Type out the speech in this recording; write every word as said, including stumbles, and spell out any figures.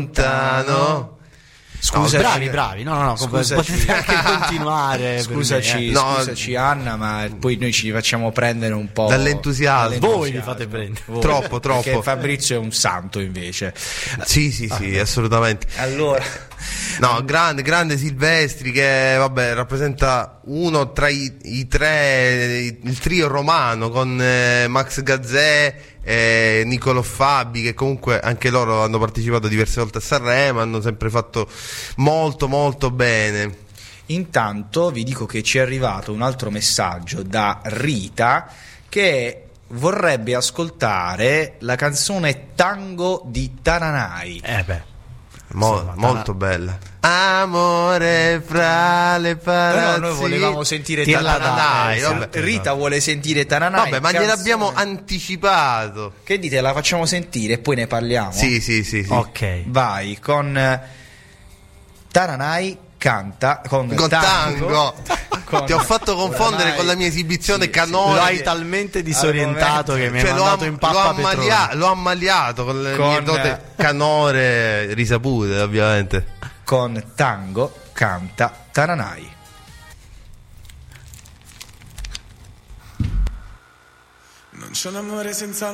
lontano. Scusaci, no, bravi, bravi. No, no, no, scusaci. potete anche continuare. Scusaci, me, eh. no, scusaci Anna, ma poi noi ci facciamo prendere un po' dall'entusiasmo. Voi vi fate prendere. Voi. Troppo, troppo. Perché Fabrizio è un santo invece. Sì, sì, sì, assolutamente. Allora, No, grande, grande Silvestri che vabbè rappresenta uno tra i, i tre, il trio romano con eh, Max Gazzè e Nicolò Fabi, che comunque anche loro hanno partecipato diverse volte a Sanremo, hanno sempre fatto molto molto bene. intanto vi dico che ci è arrivato un altro messaggio da Rita che vorrebbe ascoltare la canzone Tango di Tananai. Eh beh. Mo- Insomma, molto bella. Amore fra le palazzi. No, noi volevamo sentire Tirla Tananai. dai, Vabbè, sì. Rita vuole sentire Tananai. Vabbè, ma canzone- gliel'abbiamo anticipato. Che dite, la facciamo sentire e poi ne parliamo? Sì, sì, sì, sì. Ok. Vai con eh, Tananai canta con, Con tango. tango. Con- Ti ho fatto confondere oramai- con la mia esibizione sì, canore. Lo hai talmente disorientato che mi hai Cioè, l'ho, mandato am- in pappa l'ho, Petrone. ammalia- l'ho ammaliato con le Con- mie note canore risapute, ovviamente. con Tango canta Tananai. Non c'è un amore senza